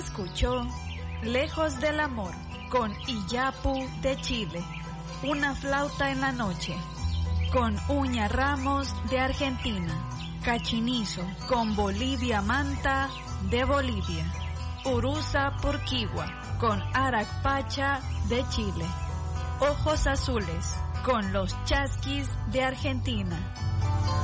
Escuchó Lejos del Amor con Iyapu de Chile, Una flauta en la noche con Uña Ramos de Argentina, Cachinizo con Bolivia Manta de Bolivia, Urusa Purquiwa con Aracpacha de Chile, Ojos Azules con Los Chasquis de Argentina,